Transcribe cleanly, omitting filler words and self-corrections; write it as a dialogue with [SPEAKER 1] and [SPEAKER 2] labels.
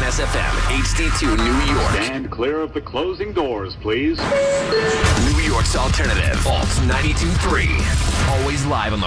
[SPEAKER 1] SFM, HD2 New York.
[SPEAKER 2] Stand clear of the closing doors, please.
[SPEAKER 1] New York's alternative, Alt 92.3. Always live on the